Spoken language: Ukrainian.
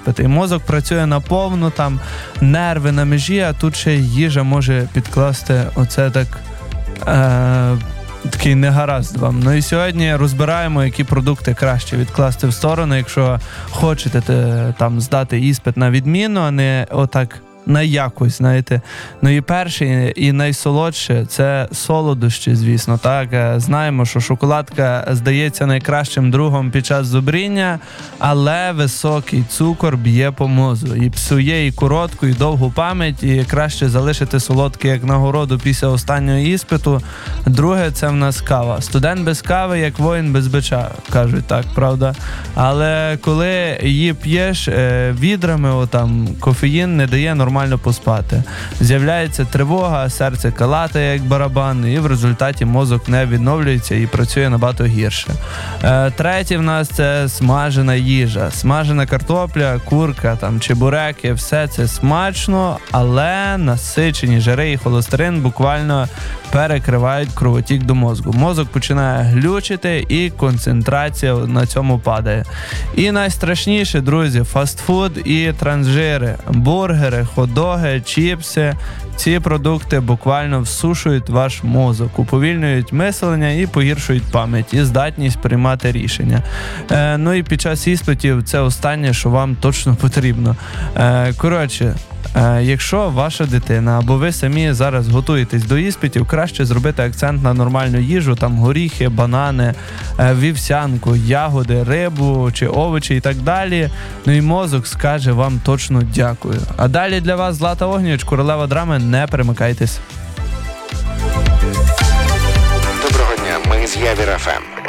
іспити. І мозок працює наповну, там нерви на межі, а тут ще їжа може підкласти оце так... такий негаразд вам. Ну і сьогодні розбираємо, які продукти краще відкласти в сторону, якщо хочете там здати іспит на відмінну, а не отак на якось, знаєте. Ну і перше, і найсолодше – це солодощі, звісно, так. Знаємо, що шоколадка здається найкращим другом під час зубріння, але високий цукор б'є по мозку і псує і коротку, і довгу пам'ять, і краще залишити солодке як нагороду після останнього іспиту. Друге – це в нас кава. Студент без кави, як воїн без бича, кажуть так, правда? Але коли її п'єш відрами, отам, кофеїн не дає нормально поспати. З'являється тривога, серце калатає як барабан, і в результаті мозок не відновлюється і працює набагато гірше. Третє в нас це смажена їжа. Смажена картопля, курка, там, чебуреки, все це смачно, але насичені жири і холестерин буквально перекривають кровотік до мозку. Мозок починає глючити і концентрація на цьому падає. І найстрашніше, друзі, фастфуд і трансжири, бургери, хот-доги, чіпси. Ці продукти буквально всушують ваш мозок, уповільнюють мислення і погіршують пам'ять і здатність приймати рішення. Ну і під час іспитів це останнє, що вам точно потрібно. Коротше, якщо ваша дитина або ви самі зараз готуєтесь до іспитів, краще зробити акцент на нормальну їжу, там горіхи, банани, вівсянку, ягоди, рибу чи овочі і так далі. Ну і мозок скаже вам точно дякую. А далі для вас Злата Огнєвіч, королева драми, не перемикайтесь. Доброго дня, ми з Явір ФМ.